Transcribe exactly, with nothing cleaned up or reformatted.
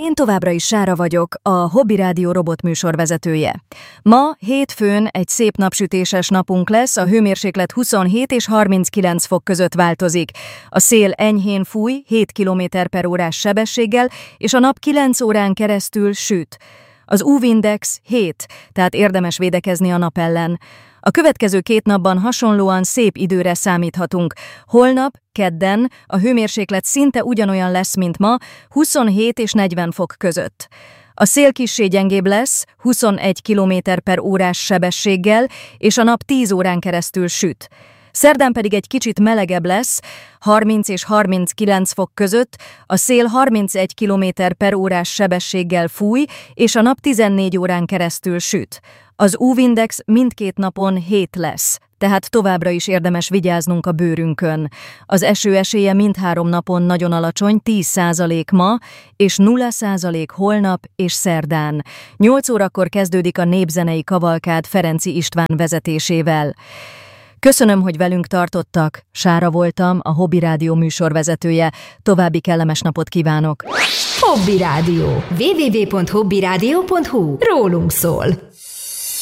Én továbbra is Sára vagyok, a Hobby Rádió robotműsorvezetője. Ma hétfőn egy szép napsütéses napunk lesz, a hőmérséklet huszonhét és harminckilenc fok között változik. A szél enyhén fúj, hét kilométer per órás sebességgel, és a nap kilenc órán keresztül süt. Az ú vé-index hét, tehát érdemes védekezni a nap ellen. A következő két napban hasonlóan szép időre számíthatunk. Holnap, kedden a hőmérséklet szinte ugyanolyan lesz, mint ma, huszonhét és negyven fok között. A szél kissé gyengébb lesz, huszonegy kilométer per órás sebességgel, és a nap tíz órán keresztül süt. Szerdán pedig egy kicsit melegebb lesz, harminc és harminckilenc fok között, a szél harmincegy kilométer per órás sebességgel fúj, és a nap tizennégy órán keresztül süt. Az ú vé-index mindkét napon hét lesz, tehát továbbra is érdemes vigyáznunk a bőrünkön. Az eső esélye mindhárom napon nagyon alacsony, tíz százalék ma, és nulla százalék holnap és szerdán. nyolc órakor kezdődik a népzenei kavalkád Ferenczy István vezetésével. Köszönöm, hogy velünk tartottak. Sára voltam, a Hobby Rádió műsorvezetője. További kellemes napot kívánok. Hobby Rádió. double-u double-u double-u pont hobby rádió pont hu. Rólunk szól.